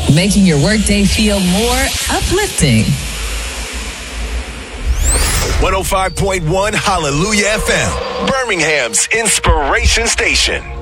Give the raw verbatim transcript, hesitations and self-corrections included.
making your workday feel more uplifting. one oh five point one Hallelujah F M, Birmingham's inspiration station.